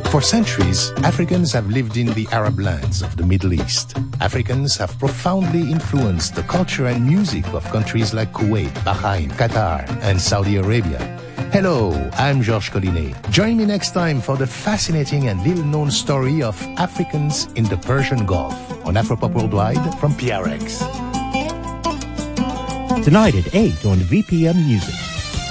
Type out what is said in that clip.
For centuries, Africans have lived in the Arab lands of the Middle East. Africans have profoundly influenced the culture and music of countries like Kuwait, Bahrain, Qatar, and Saudi Arabia. Hello, I'm Georges Collinet. Join me next time for the fascinating and little-known story of Africans in the Persian Gulf on Afropop Worldwide from PRX. Tonight at 8 on VPM Music.